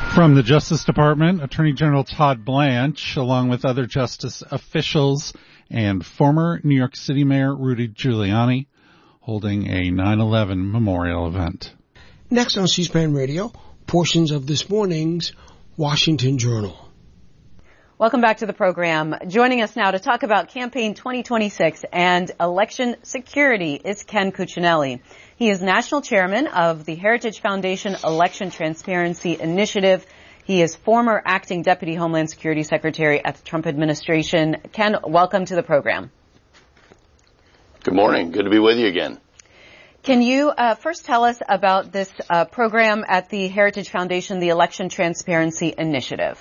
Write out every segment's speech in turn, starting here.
From the Justice Department, Attorney General Todd Blanche, along with other justice officials and former New York City Mayor Rudy Giuliani, holding a 9/11 memorial event. Next on C-SPAN Radio, portions of this morning's Washington Journal. Welcome back to the program. Joining us now to talk about Campaign 2026 and election security is Ken Cuccinelli. He is National Chairman of the Heritage Foundation Election Transparency Initiative. He is former Acting Deputy Homeland Security Secretary at the Trump administration. Ken, welcome to the program. Good morning. Good to be with you again. Can you first tell us about this program at the Heritage Foundation, the Election Transparency Initiative?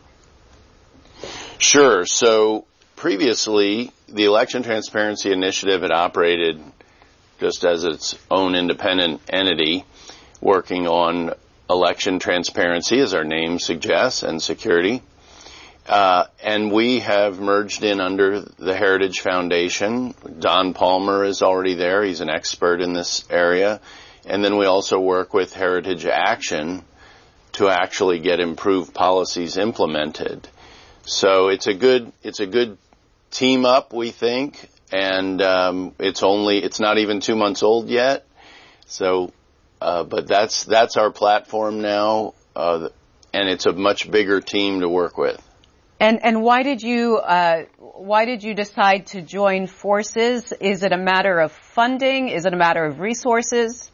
Sure. So previously, the Election Transparency Initiative had operated just as its own independent entity, working on election transparency, as our name suggests, and security. And we have merged in under the Heritage Foundation. Don Palmer is already there. He's an expert in this area. And then we also work with Heritage Action to actually get improved policies implemented. So it's a good team up, we think, and it's not even 2 months old yet. So, but that's our platform now, and it's a much bigger team to work with. And why did you decide to join forces? Is it a matter of funding? Is it a matter of resources?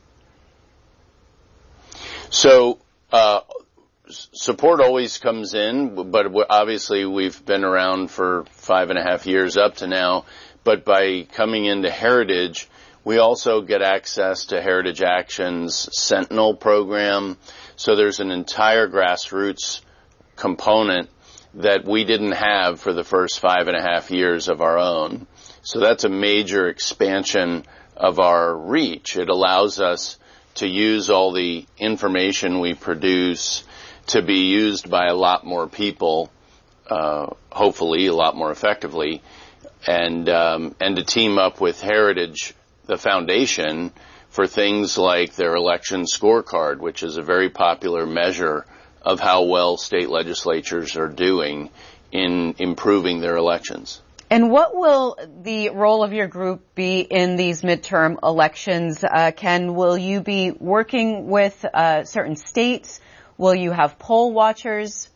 So, support always comes in, but obviously we've been around for 5.5 years up to now. But by coming into Heritage, we also get access to Heritage Action's Sentinel program. So there's an entire grassroots component that we didn't have for the first 5.5 years of our own. So that's a major expansion of our reach. It allows us to use all the information we produce to be used by a lot more people, hopefully a lot more effectively, and to team up with Heritage, the foundation, for things like their election scorecard, which is a very popular measure of how well state legislatures are doing in improving their elections. And what will the role of your group be in these midterm elections? Ken, will you be working with certain states? Will you have poll watchers?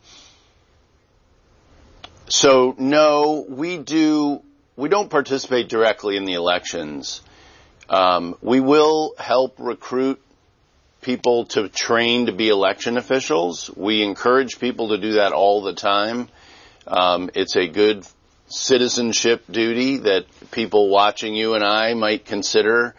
So, no, we don't participate directly in the elections. We will help recruit people to train to be election officials. We encourage people to do that all the time. It's a good citizenship duty that people watching you and I might consider.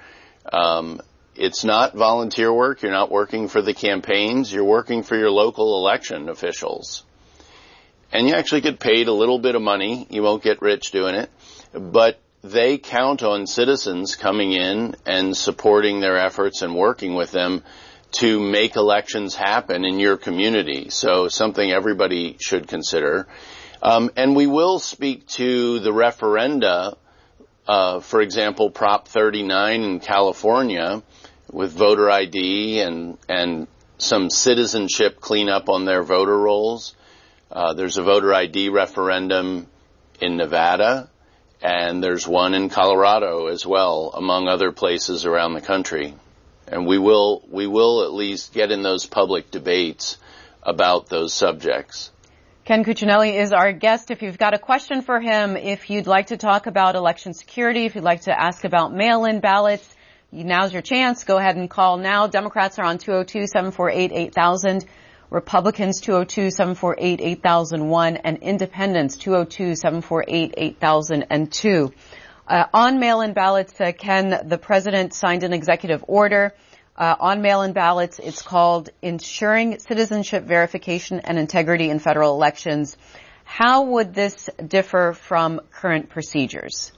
It's not volunteer work. You're not working for the campaigns. You're working for your local election officials. And you actually get paid a little bit of money. You won't get rich doing it. But they count on citizens coming in and supporting their efforts and working with them to make elections happen in your community. So something everybody should consider. And we will speak to the referenda, for example, Prop 39 in California, with voter ID and some citizenship cleanup on their voter rolls. There's a voter ID referendum in Nevada, and there's one in Colorado as well, among other places around the country. And we will at least get in those public debates about those subjects. Ken Cuccinelli is our guest. If you've got a question for him, if you'd like to talk about election security, if you'd like to ask about mail-in ballots, now's your chance. Go ahead and call now. Democrats are on 202-748-8000. Republicans 202-748-8001, and Independents 202-748-8002. On mail-in ballots, Ken, the president signed an executive order. On mail-in ballots, it's called Ensuring Citizenship Verification and Integrity in Federal Elections. How would this differ from current procedures?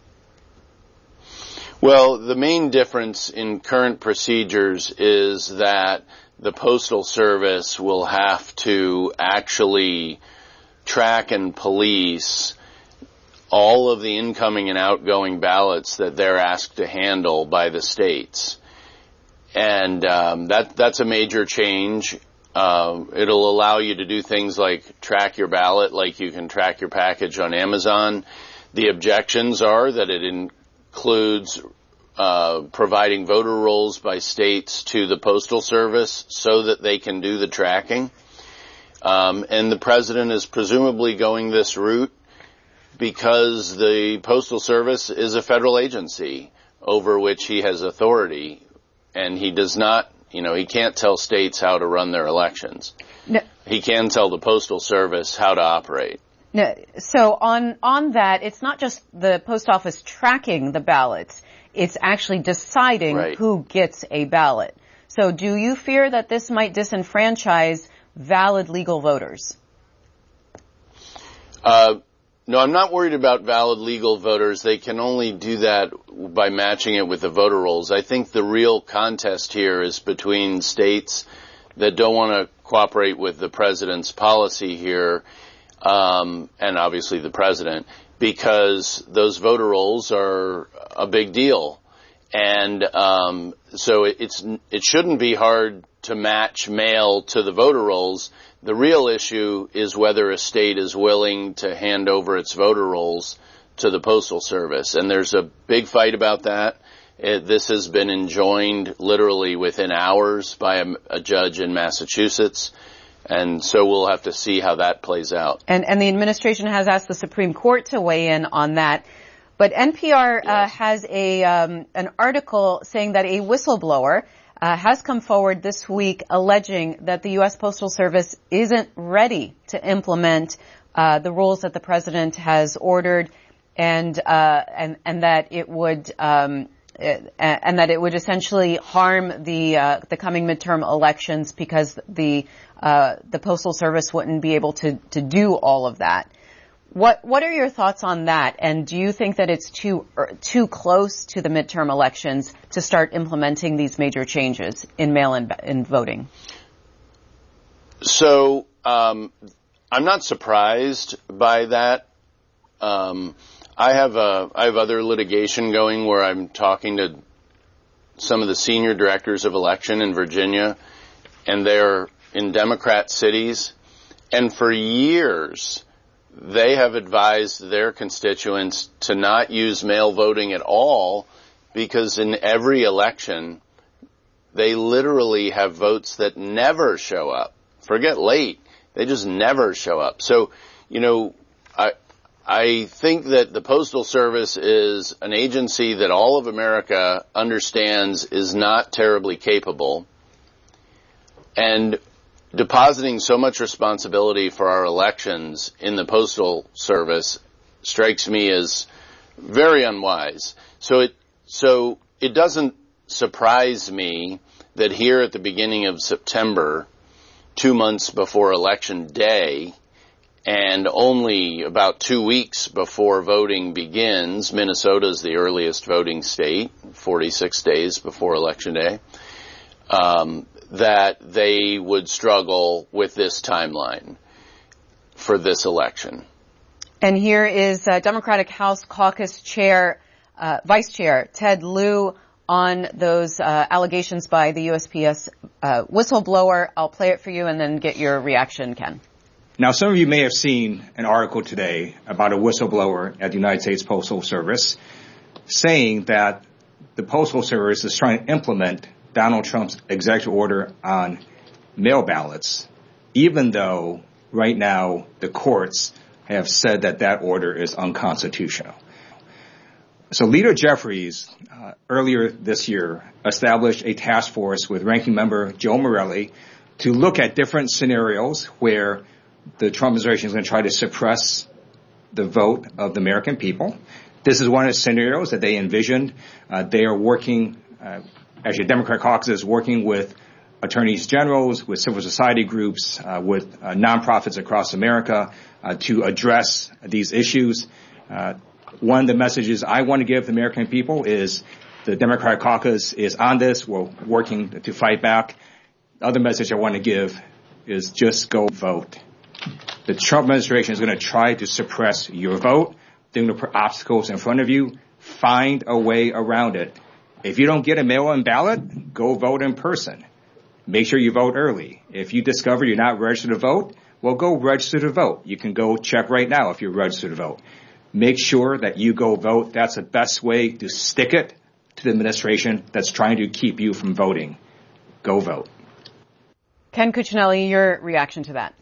Well, the main difference in current procedures is that the Postal Service will have to actually track and police all of the incoming and outgoing ballots that they're asked to handle by the states. And that's a major change. It'll allow you to do things like track your ballot, like you can track your package on Amazon. The objections are that it includes providing voter rolls by states to the Postal Service so that they can do the tracking. And the president is presumably going this route because the Postal Service is a federal agency over which he has authority, and he does not, he can't tell states how to run their elections. No. He can tell the Postal Service how to operate. No. So on that, it's not just the post office tracking the ballots, it's actually deciding who gets a ballot. So do you fear that this might disenfranchise valid legal voters? No, I'm not worried about valid legal voters. They can only do that by matching it with the voter rolls. I think the real contest here is between states that don't want to cooperate with the president's policy here, and obviously the president, because those voter rolls are a big deal. And so it shouldn't be hard to match mail to the voter rolls. The real issue is whether a state is willing to hand over its voter rolls to the Postal Service. And there's a big fight about that. This has been enjoined literally within hours by a judge in Massachusetts. And so we'll have to see how that plays out. And the administration has asked the Supreme Court to weigh in on that. But NPR has an article saying that a whistleblower has come forward this week alleging that the U.S. Postal Service isn't ready to implement the rules that the president has ordered, and that it would essentially harm the coming midterm elections because the Postal Service wouldn't be able to do all of that. What are your thoughts on that? And do you think that it's too close to the midterm elections to start implementing these major changes in mail-in voting? So I'm not surprised by that. I have other litigation going where I'm talking to some of the senior directors of election in Virginia, and they're in Democrat cities, and for years they have advised their constituents to not use mail voting at all because in every election, they literally have votes that never show up. Forget late. They just never show up. So, I think that the Postal Service is an agency that all of America understands is not terribly capable. And depositing so much responsibility for our elections in the Postal Service strikes me as very unwise. So it doesn't surprise me that here at the beginning of September, 2 months before Election Day, and only about 2 weeks before voting begins, Minnesota's the earliest voting state, 46 days before Election Day, that they would struggle with this timeline for this election. And here is Democratic House Caucus Chair, Vice Chair Ted Lieu on those allegations by the USPS whistleblower. I'll play it for you and then get your reaction, Ken. Now, some of you may have seen an article today about a whistleblower at the United States Postal Service saying that the Postal Service is trying to implement Donald Trump's executive order on mail ballots, even though right now the courts have said that order is unconstitutional. So Leader Jeffries, earlier this year, established a task force with Ranking Member Joe Morelli to look at different scenarios where the Trump administration is going to try to suppress the vote of the American people. This is one of the scenarios that they envisioned. They are working, actually, Democrat caucus is working with attorneys generals, with civil society groups, with nonprofits across America to address these issues. One of the messages I want to give the American people is the Democratic caucus is on this. We're working to fight back. The other message I want to give is just go vote. The Trump administration is going to try to suppress your vote. They're going to put obstacles in front of you. Find a way around it. If you don't get a mail-in ballot, go vote in person. Make sure you vote early. If you discover you're not registered to vote, well, go register to vote. You can go check right now if you're registered to vote. Make sure that you go vote. That's the best way to stick it to the administration that's trying to keep you from voting. Go vote. Ken Cuccinelli, your reaction to that?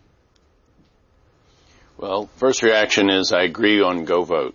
Well, first reaction is I agree on go vote.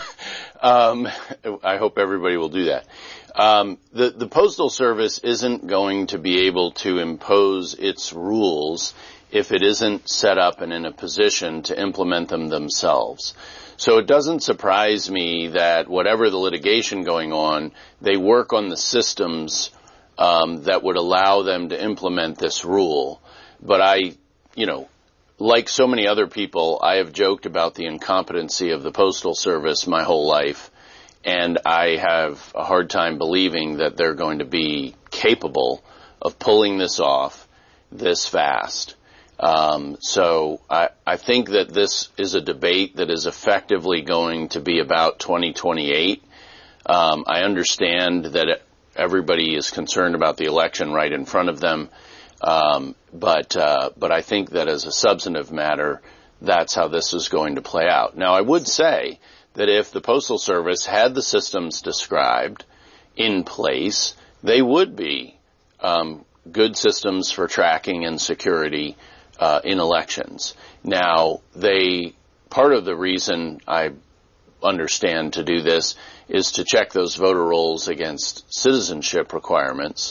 I hope everybody will do that. The Postal Service isn't going to be able to impose its rules if it isn't set up and in a position to implement them themselves. So it doesn't surprise me that whatever the litigation going on, they work on the systems that would allow them to implement this rule. But like so many other people, I have joked about the incompetency of the Postal Service my whole life, and I have a hard time believing that they're going to be capable of pulling this off this fast. So I think that this is a debate that is effectively going to be about 2028. I understand that everybody is concerned about the election right in front of them. But I think that as a substantive matter, that's how this is going to play out. Now, I would say that if the Postal Service had the systems described in place, they would be good systems for tracking and security in elections. Now, part of the reason I understand to do this is to check those voter rolls against citizenship requirements.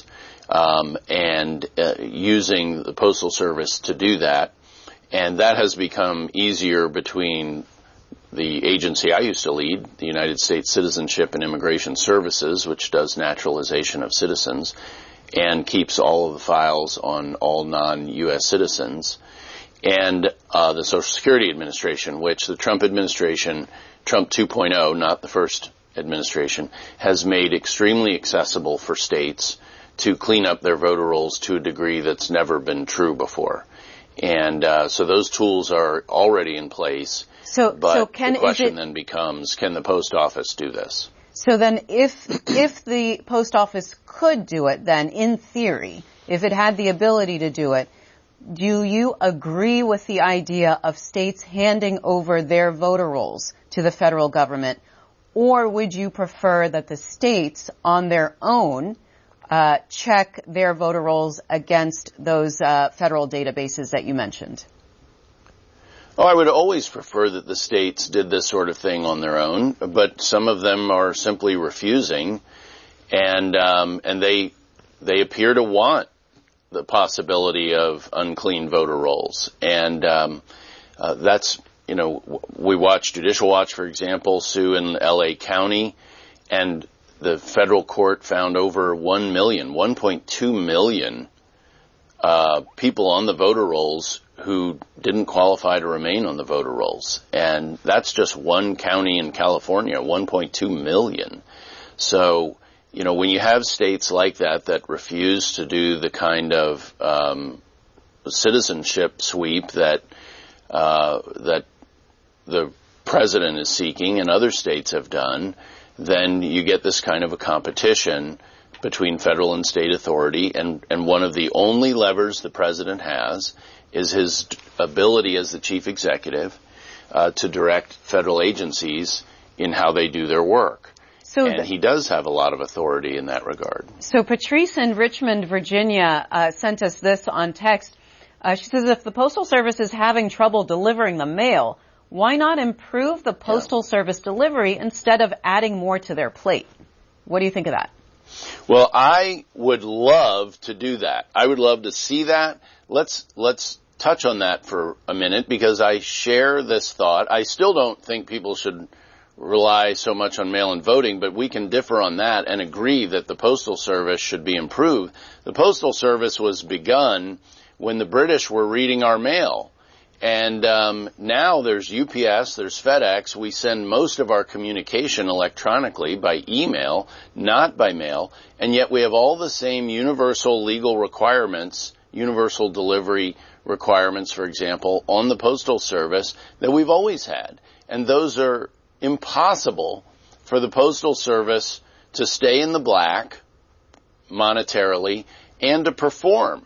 Using the Postal Service to do that. And that has become easier between the agency I used to lead, the United States Citizenship and Immigration Services, which does naturalization of citizens and keeps all of the files on all non-U.S. citizens, and the Social Security Administration, which the Trump administration, Trump 2.0, not the first administration, has made extremely accessible for states to clean up their voter rolls to a degree that's never been true before. And so those tools are already in place. But the question then becomes, can the post office do this? So then if the post office could do it, then in theory, if it had the ability to do it, do you agree with the idea of states handing over their voter rolls to the federal government? Or would you prefer that the states on their own check their voter rolls against those federal databases that you mentioned? Oh, I would always prefer that the states did this sort of thing on their own, but some of them are simply refusing, and they appear to want the possibility of unclean voter rolls, and that's, we watch Judicial Watch, for example, sue in L.A. County, and the federal court found over 1.2 million people on the voter rolls who didn't qualify to remain on the voter rolls. And that's just one county in California, 1.2 million. So, when you have states like that refuse to do the kind of citizenship sweep that the president is seeking and other states have done, then you get this kind of a competition between federal and state authority, and one of the only levers the president has is his ability as the chief executive to direct federal agencies in how they do their work. And he does have a lot of authority in that regard. So Patrice in Richmond, Virginia, sent us this on text. She says, if the Postal Service is having trouble delivering the mail, why not improve the Postal Service delivery instead of adding more to their plate? What do you think of that? Well, I would love to do that. I would love to see that. Let's touch on that for a minute, because I share this thought. I still don't think people should rely so much on mail-in voting, but we can differ on that and agree that the Postal Service should be improved. The Postal Service was begun when the British were reading our mail. And now there's UPS, there's FedEx. We send most of our communication electronically by email, not by mail, and yet we have all the same universal legal requirements, universal delivery requirements, for example, on the Postal Service that we've always had. And those are impossible for the Postal Service to stay in the black monetarily and to perform.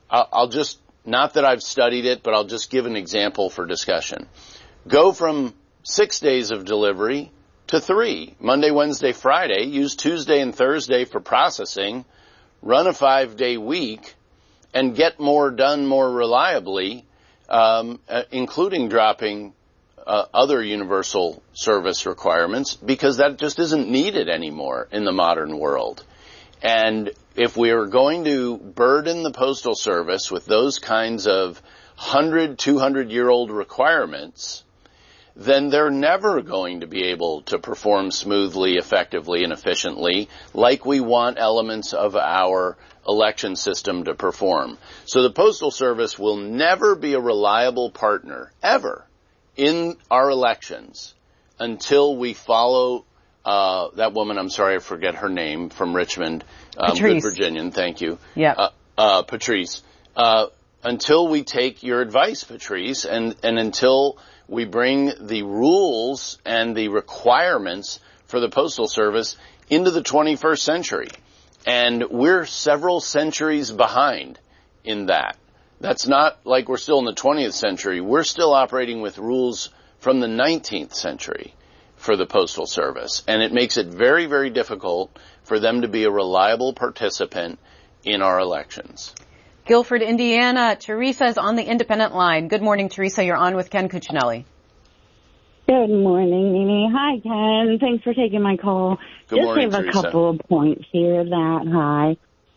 I'll just, not that I've studied it, but I'll just give an example for discussion. Go from 6 days of delivery to 3, Monday, Wednesday, Friday, use Tuesday and Thursday for processing, run a 5-day week, and get more done more reliably, including dropping other universal service requirements, because that just isn't needed anymore in the modern world. And if we are going to burden the Postal Service with those kinds of 100, 200-year-old requirements, then they're never going to be able to perform smoothly, effectively, and efficiently like we want elements of our election system to perform. So the Postal Service will never be a reliable partner, ever, in our elections until we follow that woman, I'm sorry, I forget her name, from Richmond, good Virginian, thank you. Yeah. Patrice. Until we take your advice, Patrice, and until we bring the rules and the requirements for the Postal Service into the 21st century. And we're several centuries behind in that. That's not like we're still in the 20th century. We're still operating with rules from the 19th century for the Postal Service. And it makes it very, very difficult for them to be a reliable participant in our elections. Guilford, Indiana. Teresa is on the independent line. Good morning, Teresa. You're on with Ken Cuccinelli. Good morning, Mimi. Hi, Ken. Thanks for taking my call. Good morning, Teresa. Teresa. I have a couple of points here that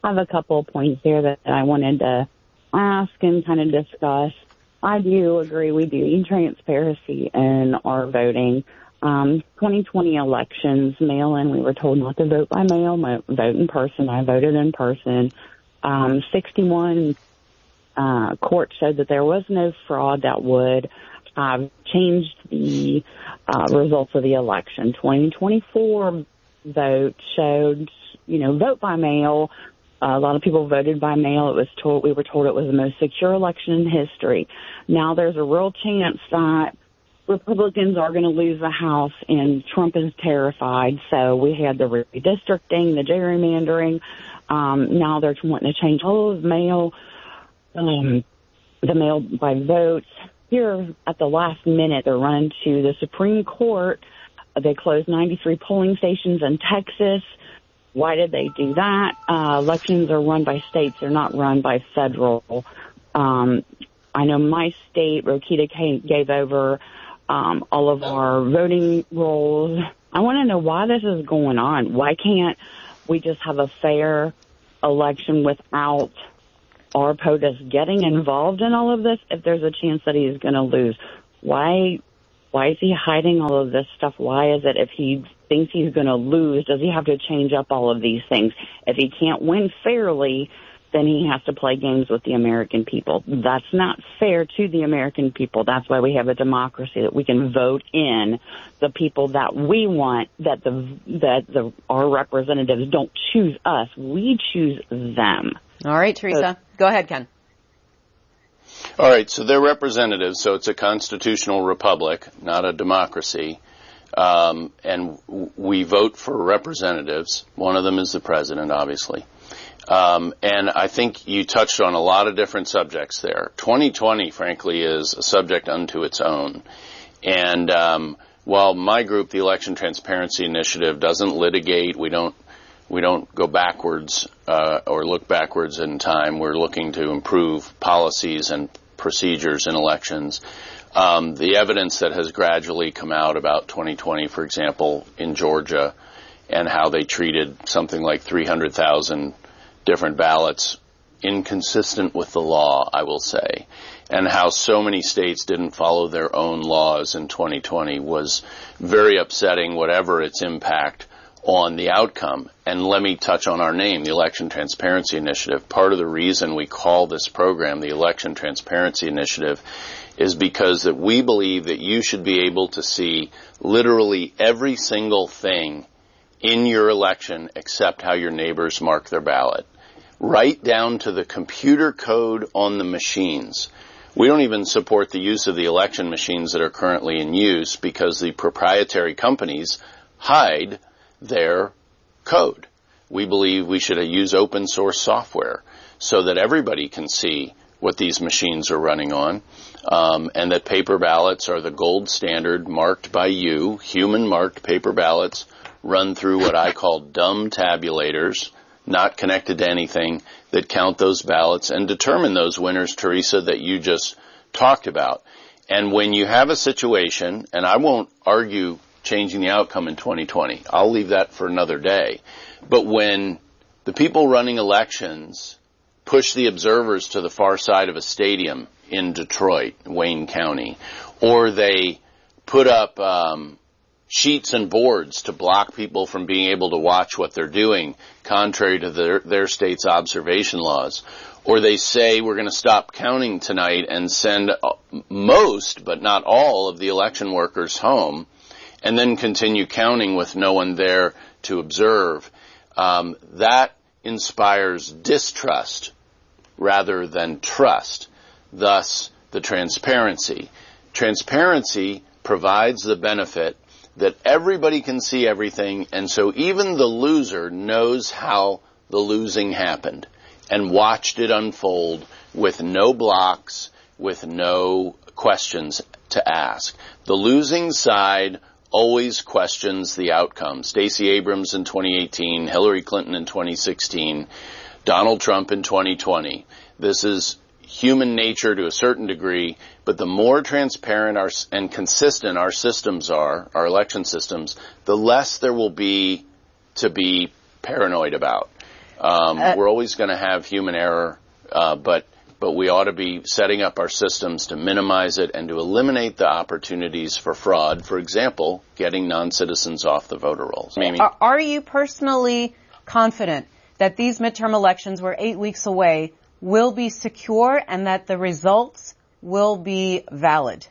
I wanted to ask and kind of discuss. I do agree we do need transparency in our voting. 2020 elections, mail-in, we were told not to vote by mail, vote in person. I voted in person. 61 courts showed that there was no fraud that would have changed the results of the election. 2024 vote showed, vote by mail. A lot of people voted by mail. We were told it was the most secure election in history. Now there's a real chance that Republicans are going to lose the House, and Trump is terrified. So we had the redistricting, the gerrymandering. Now they're wanting to change all of mail, the mail by votes. Here at the last minute, they're running to the Supreme Court. They closed 93 polling stations in Texas. Why did they do that? Elections are run by states. They're not run by federal. I know my state, Rokita, gave over all of our voting rolls. I want to know why this is going on. Why can't we just have a fair election without our POTUS getting involved in all of this if there's a chance that he's going to lose? Why is he hiding all of this stuff? Why is it if he thinks he's going to lose, does he have to change up all of these things? If he can't win fairly, then he has to play games with the American people. That's not fair to the American people. That's why we have a democracy, that we can vote in the people that we want, that our representatives don't choose us. We choose them. All right, Teresa. Go ahead, Ken. All right, so they're representatives, so it's a constitutional republic, not a democracy. And we vote for representatives. One of them is the president, obviously. And I think you touched on a lot of different subjects there. 2020, frankly, is a subject unto its own. And while my group, the Election Transparency Initiative, doesn't litigate, we don't go backwards or look backwards in time. We're looking to improve policies and procedures in elections. The evidence that has gradually come out about 2020, for example, in Georgia, and how they treated something like 300,000 different ballots inconsistent with the law, I will say, and how so many states didn't follow their own laws in 2020 was very upsetting, whatever its impact on the outcome. And let me touch on our name, the Election Transparency Initiative. Part of the reason we call this program the Election Transparency Initiative is because that we believe that you should be able to see literally every single thing in your election except how your neighbors mark their ballot, right down to the computer code on the machines. We don't even support the use of the election machines that are currently in use because the proprietary companies hide their code. We believe we should use open source software. so that everybody can see what these machines are running on, and that paper ballots are the gold standard, marked by you, human-marked paper ballots, run through what I call dumb tabulators, not connected to anything, that count those ballots and determine those winners, Teresa, that you just talked about. And when you have a situation, and I won't argue changing the outcome in 2020, I'll leave that for another day, but when the people running elections push the observers to the far side of a stadium in Detroit, Wayne County, or they put up sheets and boards to block people from being able to watch what they're doing, contrary to their state's observation laws, or they say we're going to stop counting tonight and send most, but not all, of the election workers home, and then continue counting with no one there to observe, that inspires distrust rather than trust, thus the transparency. Transparency provides the benefit that everybody can see everything, and so even the loser knows how the losing happened and watched it unfold with no blocks, with no questions to ask. The losing side always questions the outcome. Stacey Abrams in 2018, Hillary Clinton in 2016, Donald Trump in 2020. This is human nature to a certain degree, but the more transparent and consistent our systems are, our election systems, the less there will be to be paranoid about. We're always going to have human error, but we ought to be setting up our systems to minimize it and to eliminate the opportunities for fraud. For example, getting non-citizens off the voter rolls. Mimi? Are you personally confident that these midterm elections, we're 8 weeks away, will be secure and that the results will be valid?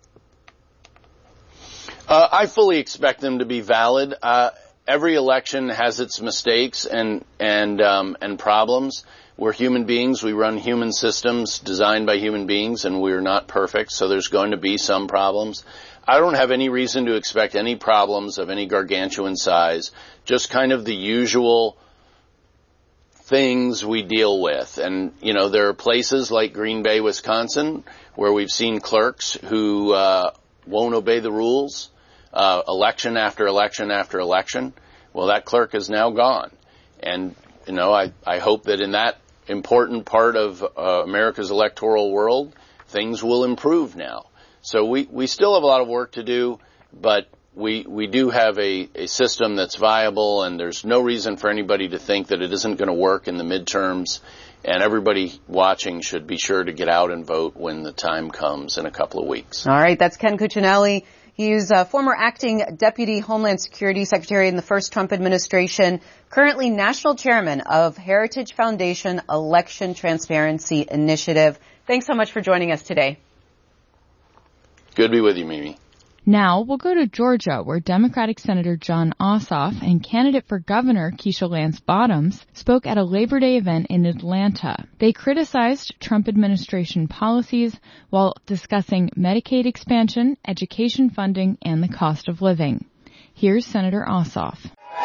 I fully expect them to be valid. Every election has its mistakes and problems. We're human beings. We run human systems designed by human beings, and we're not perfect, so there's going to be some problems. I don't have any reason to expect any problems of any gargantuan size, just kind of the usual things we deal with. And, you know, there are places like Green Bay, Wisconsin, where we've seen clerks who won't obey the rules, election after election after election. Well, that clerk is now gone. And, you know, I hope that in that important part of America's electoral world, things will improve now. So we still have a lot of work to do, but we do have a system that's viable, and there's no reason for anybody to think that it isn't going to work in the midterms. And everybody watching should be sure to get out and vote when the time comes in a couple of weeks. All right, that's Ken Cuccinelli. He's a former acting Deputy Homeland Security Secretary in the first Trump administration, currently national chairman of Heritage Foundation Election Transparency Initiative. Thanks so much for joining us today. Good to be with you, Mimi. Now we'll go to Georgia, where Democratic Senator Jon Ossoff and candidate for governor Keisha Lance Bottoms spoke at a Labor Day event in Atlanta. They criticized Trump administration policies while discussing Medicaid expansion, education funding, and the cost of living. Here's Senator Ossoff.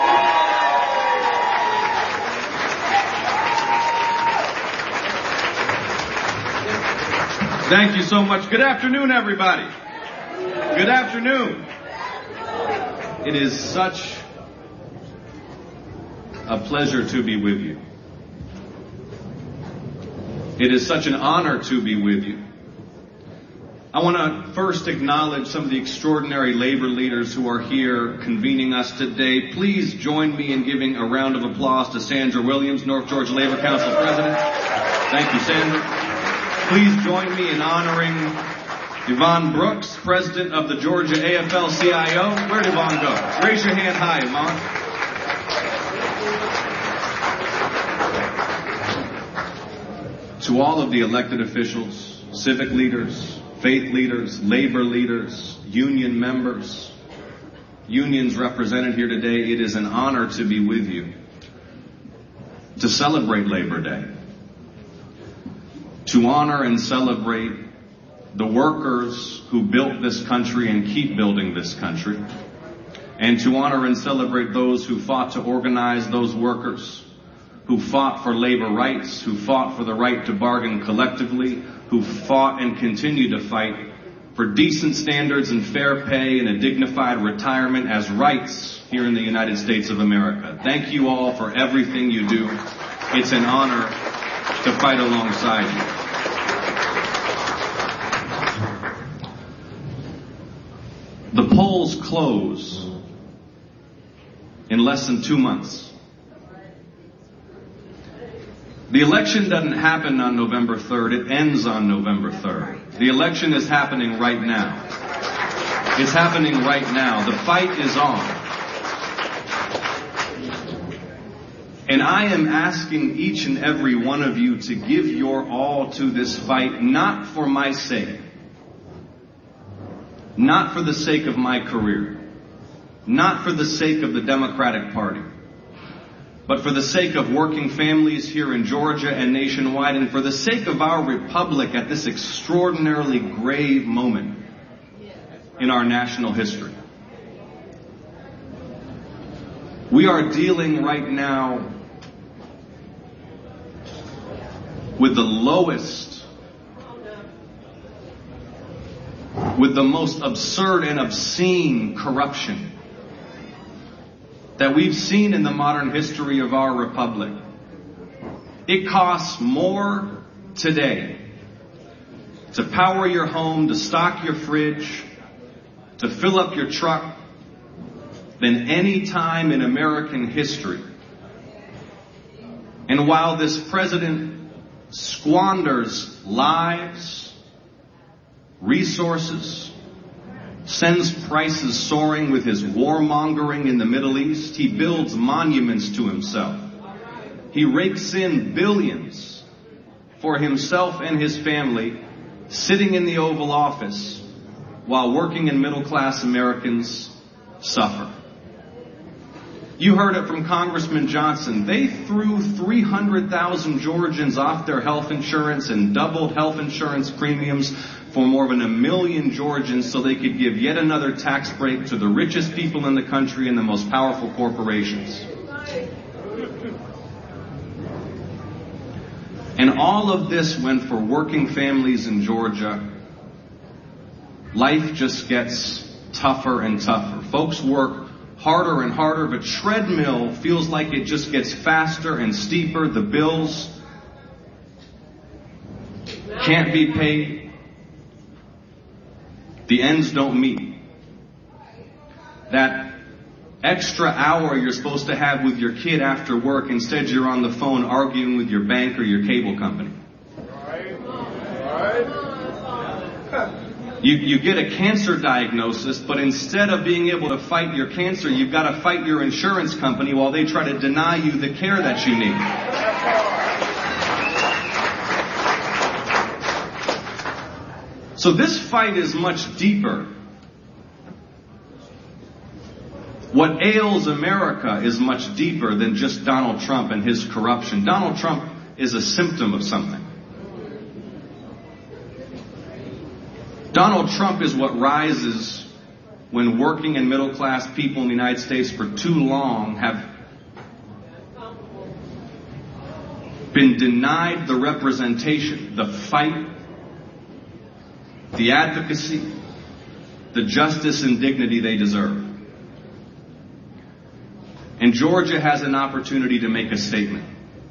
Thank you so much. Good afternoon, everybody. Good afternoon. It is such a pleasure to be with you. It is such an honor to be with you. I want to first acknowledge some of the extraordinary labor leaders who are here convening us today. Please join me in giving a round of applause to Sandra Williams, North Georgia Labor Council President. Thank you, Sandra. Please join me in honoring Yvonne Brooks, President of the Georgia AFL-CIO. Where'd Yvonne go? Raise your hand high, Yvonne. To all of the elected officials, civic leaders, faith leaders, labor leaders, union members, unions represented here today, it is an honor to be with you, to celebrate Labor Day, to honor and celebrate the workers who built this country and keep building this country, and to honor and celebrate those who fought to organize those workers, who fought for labor rights, who fought for the right to bargain collectively, who fought and continue to fight for decent standards and fair pay and a dignified retirement as rights here in the United States of America. Thank you all for everything you do. It's an honor to fight alongside you. The polls close in less than 2 months. The election doesn't happen on November 3rd. It ends on November 3rd. The election is happening right now. It's happening right now. The fight is on. And I am asking each and every one of you to give your all to this fight, not for my sake, not for the sake of my career, not for the sake of the Democratic Party, but for the sake of working families here in Georgia and nationwide, and for the sake of our republic at this extraordinarily grave moment in our national history. We are dealing right now with the lowest, with the most absurd and obscene corruption that we've seen in the modern history of our republic. It costs more today to power your home, to stock your fridge, to fill up your truck than any time in American history. And while this president squanders lives, resources, sends prices soaring with his warmongering in the Middle East, he builds monuments to himself. He rakes in billions for himself and his family, sitting in the Oval Office while working and middle-class Americans suffer. You heard it from Congressman Johnson. They threw 300,000 Georgians off their health insurance and doubled health insurance premiums for more than 1 million Georgians so they could give yet another tax break to the richest people in the country and the most powerful corporations. And all of this went for working families in Georgia. Life just gets tougher and tougher. Folks work harder and harder. The treadmill feels like it just gets faster and steeper. The bills can't be paid. The ends don't meet. That extra hour you're supposed to have with your kid after work, instead you're on the phone arguing with your bank or your cable company. You get a cancer diagnosis, but instead of being able to fight your cancer, you've got to fight your insurance company while they try to deny you the care that you need. So this fight is much deeper. What ails America is much deeper than just Donald Trump and his corruption. Donald Trump is a symptom of something. Donald Trump is what rises when working and middle-class people in the United States for too long have been denied the representation, the fight, the advocacy, the justice and dignity they deserve. And Georgia has an opportunity to make a statement.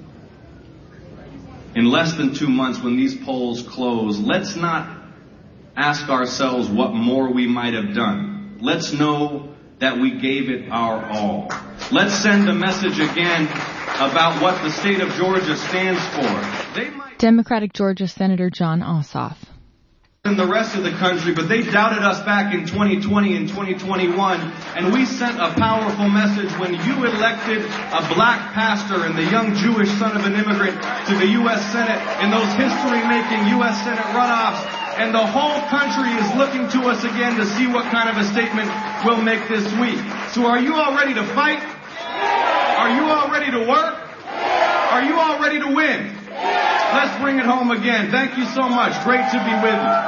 In less than 2 months, when these polls close, let's not ask ourselves what more we might have done. Let's know that we gave it our all. Let's send a message again about what the state of Georgia stands for. Democratic Georgia Senator Jon Ossoff. In the rest of the country, but they doubted us back in 2020 and 2021, and we sent a powerful message when you elected a black pastor and the young Jewish son of an immigrant to the U.S. Senate in those history-making U.S. Senate runoffs, and the whole country is looking to us again to see what kind of a statement we'll make this week. So are you all ready to fight? Are you all ready to work? Are you all ready to win? Let's bring it home again. Thank you so much. Great to be with you.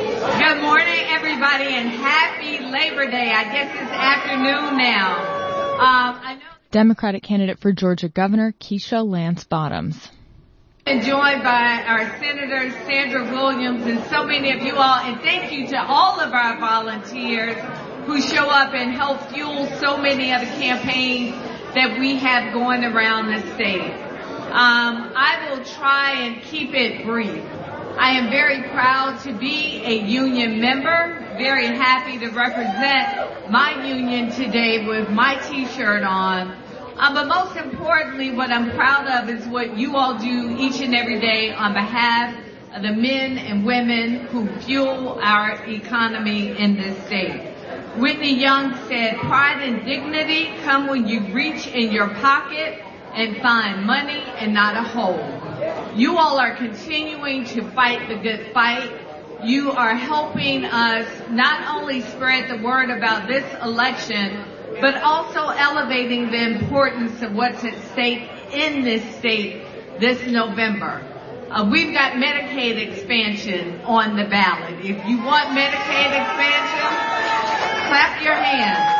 Good morning, everybody, and happy Labor Day. I guess it's afternoon now. I know Democratic candidate for Georgia Governor Keisha Lance Bottoms. And joined by our Senators Sandra Williams and so many of you all, and thank you to all of our volunteers who show up and help fuel so many of the campaigns that we have going around the state. I will try and keep it brief. I am very proud to be a union member, very happy to represent my union today with my t-shirt on. But most importantly, what I'm proud of is what you all do each and every day on behalf of the men and women who fuel our economy in this state. Whitney Young said, pride and dignity come when you reach in your pocket and find money and not a hole. You all are continuing to fight the good fight. You are helping us not only spread the word about this election, but also elevating the importance of what's at stake in this state this November. We've got Medicaid expansion on the ballot. If you want Medicaid expansion, clap your hands.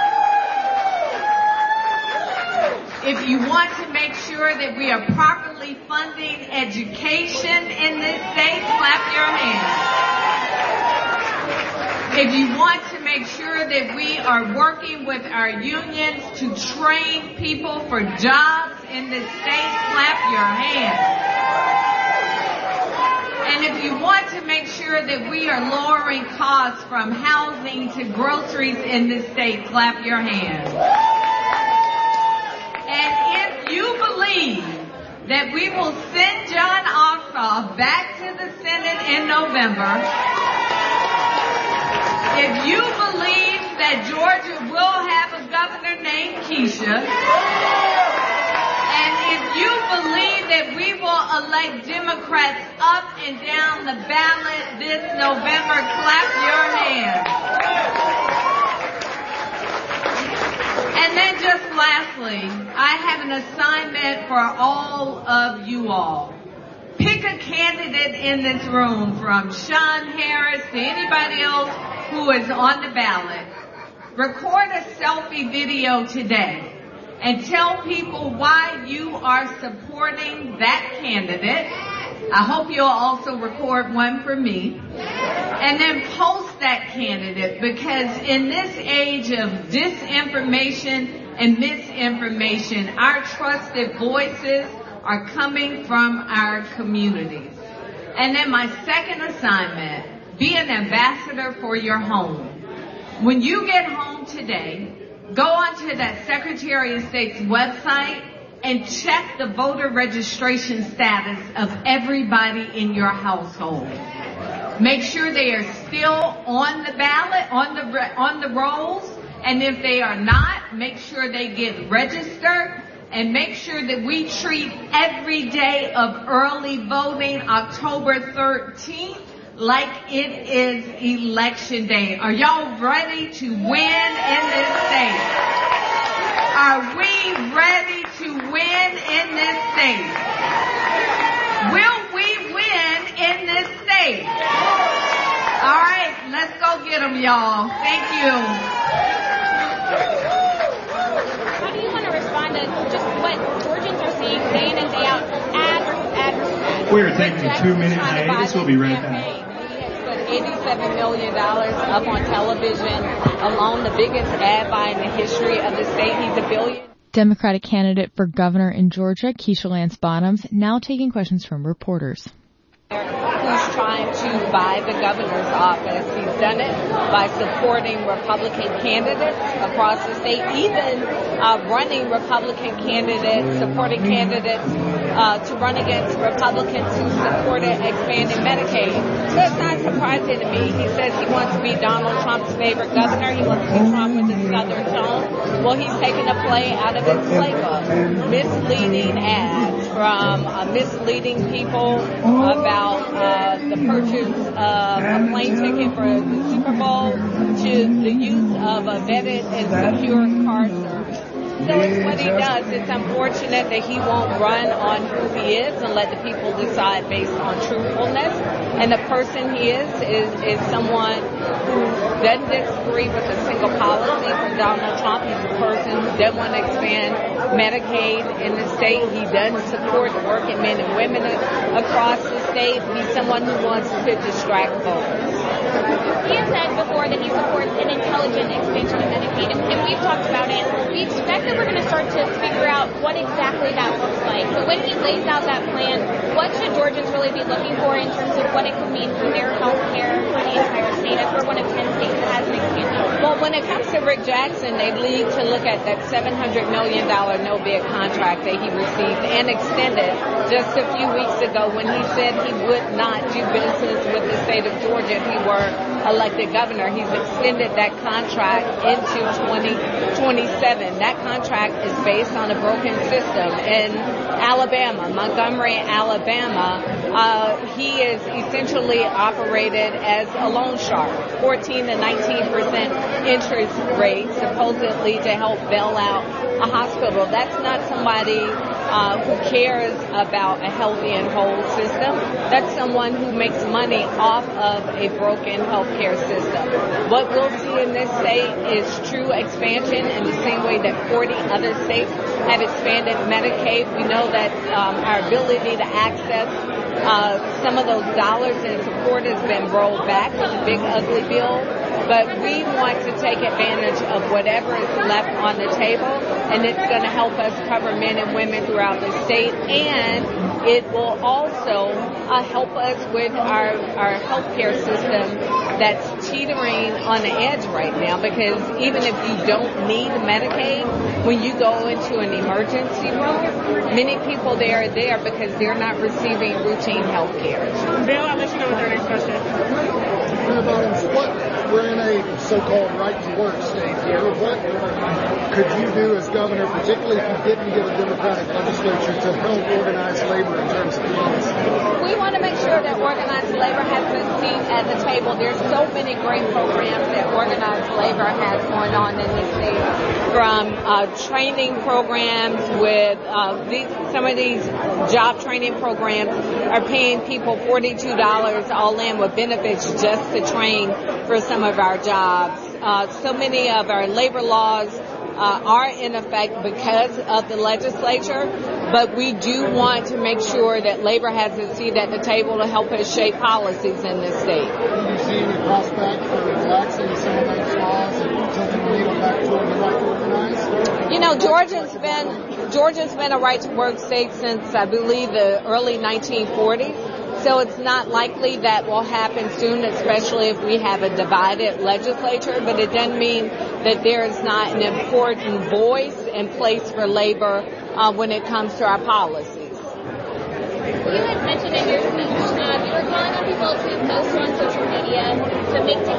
If you want to make sure that we are properly funding education in this state, clap your hands. If you want to make sure that we are working with our unions to train people for jobs in this state, clap your hands. And if you want to make sure that we are lowering costs from housing to groceries in this state, clap your hands. And if you believe that we will send Jon Ossoff back to the Senate in November, if you believe that Georgia will have a governor named Keisha, and if you believe that we will elect Democrats up and down the ballot this November, clap your hands. And then just lastly, I have an assignment for all of you all. Pick a candidate in this room, from Sean Harris to anybody else who is on the ballot. Record a selfie video today and tell people why you are supporting that candidate. I hope you'll also record one for me. And then post that candidate, because in this age of disinformation and misinformation, our trusted voices are coming from our communities. And then my second assignment, be an ambassador for your home. When you get home today, go onto that Secretary of State's website and check the voter registration status of everybody in your household. Make sure they are still on the ballot, on the rolls, and if they are not, make sure they get registered, and make sure that we treat every day of early voting, October 13th, like it is election day. Are y'all ready to win in this state? Are we ready to win in this state? Will we win in this state? All right, let's go get them, y'all. Thank you. How do you want to respond to just what Georgians are seeing day in and day out, ad? We're taking a 2-minute hiatus. We'll be right back. $87 million up on television alone, the biggest ad buy in the history of the state. He's $1 billion. Democratic candidate for governor in Georgia, Keisha Lance Bottoms, now taking questions from reporters. Who's trying to buy the governor's office. He's done it by supporting Republican candidates across the state, even running Republican candidates, supporting candidates to run against Republicans who supported expanding Medicaid. So it's not surprising to me. He says he wants to be Donald Trump's favorite governor. He wants to be Trump with his southern tone. Well, he's taken a play out of his playbook. Misleading ads from misleading people about the purchase of a plane ticket for the Super Bowl to the use of a vetted and secure car service. So it's what he does. It's unfortunate that he won't run on who he is and let the people decide based on truthfulness. And the person he is someone who doesn't disagree with a single policy from Donald Trump. He's a person who doesn't want to expand Medicaid in the state. He doesn't support the working men and women across the state. He's someone who wants to distract voters. He has said before that he supports an intelligent expansion of Medicaid, and we've talked about it. We expect that we're going to start to figure out what exactly that looks like. But when he lays out that plan, what should Georgians really be looking for in terms of what it could mean for their health care for the entire state? If we're one of 10 states that has an expansion. Well, when it comes to Rick Jackson, they need to look at that $700 million no-bid contract that he received and extended just a few weeks ago when he said he would not do business with the state of Georgia if he were elected governor. He's extended that contract into 2027. That contract is based on a broken system in Alabama, Montgomery, Alabama. He is essentially operated as a loan shark, 14 to 19% interest rate, supposedly to help bail out a hospital. That's not somebody who cares about a healthy and whole system. That's someone who makes money off of a broken healthcare system. What we'll see in this state is true expansion in the same way that 40 other states have expanded Medicaid. We know that our ability to access some of those dollars and support has been rolled back with the big ugly bill. But we want to take advantage of whatever is left on the table, and it's going to help us cover men and women throughout the state, and it will also help us with our healthcare system that's teetering on the edge right now, because even if you don't need Medicaid, when you go into an emergency room, many people there are there because they're not receiving routine health care. Bill, I'll let you go with our next question. We're in a so-called right-to-work state here. What could you do as governor, particularly if you didn't get a Democratic legislature, to help organize labor in terms of policy? We want to make sure that organized labor has a seat at the table. There's so many great programs that organized labor has going on in this state, from training programs with some of these job training programs are paying people $42 all in with benefits just to train for some of our jobs. So many of our labor laws are in effect because of the legislature, but we do want to make sure that labor has a seat at the table to help us shape policies in this state. Do you see any prospect for relaxing some of those laws and taking the needle back toward the right to organize? You know, Georgia's been a right-to-work state since, I believe, the early 1940s. So it's not likely that will happen soon, especially if we have a divided legislature, but it doesn't mean that there is not an important voice and place for labor when it comes to our policies. You had mentioned in your speech, you were calling on people to post on social media to make